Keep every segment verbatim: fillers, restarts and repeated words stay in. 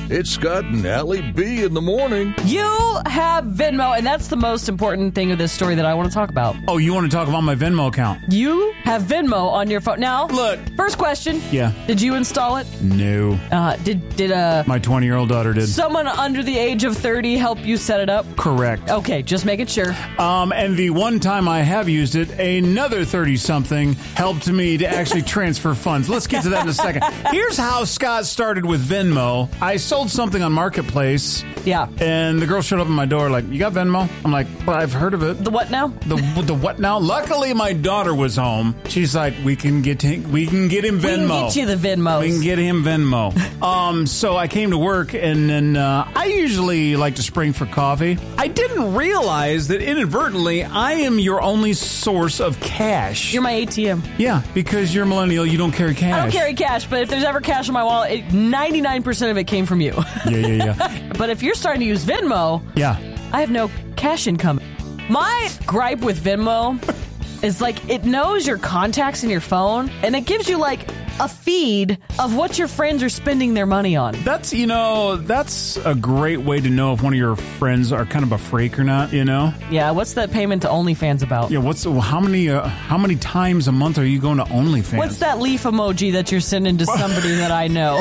It's Scott and Allie B in the morning. You have Venmo, and that's the most important thing of this story that I want to talk about. Oh, you want to talk about my Venmo account? You have Venmo on your phone. Now, look. First question. Yeah. Did you install it? No. Uh, did did uh My twenty-year-old daughter did. Someone under the age of thirty help you set it up? Correct. Okay, just making sure. Um, and the one time I have used it, another thirty-something helped me to actually transfer funds. Let's get to that in a second. Here's how Scott started with Venmo. I sold something on Marketplace. Yeah. And the girl showed up at my door like, you got Venmo? I'm like, well, I've heard of it. The what now? The the what now? Luckily, my daughter was home. She's like, we can get him, we can get him Venmo. We can get you the Venmos. We can get him Venmo. um, so I came to work, and then uh, I usually like to spring for coffee. I didn't realize that inadvertently I am your only source of cash. You're my A T M. Yeah, because you're a millennial, you don't carry cash. I don't carry cash, but if there's ever cash in my wallet, it, ninety-nine percent of it came from you. Yeah, yeah, yeah. But if you're starting to use Venmo, yeah, I have no cash income. My gripe with Venmo is like it knows your contacts in your phone, and it gives you like a feed of what your friends are spending their money on. That's, you know, that's a great way to know if one of your friends are kind of a freak or not, you know? Yeah, what's that payment to OnlyFans about? Yeah, what's how many uh, how many times a month are you going to OnlyFans? What's that leaf emoji that you're sending to somebody that I know?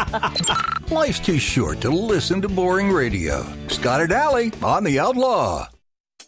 Life's too short to listen to boring radio. Scott and Allie on The Outlaw.